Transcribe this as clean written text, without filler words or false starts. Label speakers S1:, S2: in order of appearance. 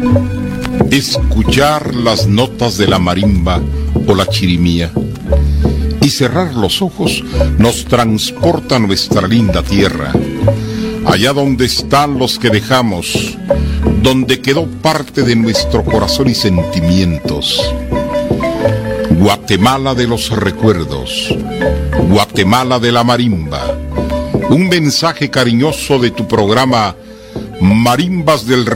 S1: Escuchar las notas de la marimba o la chirimía y cerrar los ojos nos transporta a nuestra linda tierra, allá donde están los que dejamos, donde quedó parte de nuestro corazón y sentimientos. Guatemala de los recuerdos, Guatemala de la marimba. Un mensaje cariñoso de tu programa Marimbas del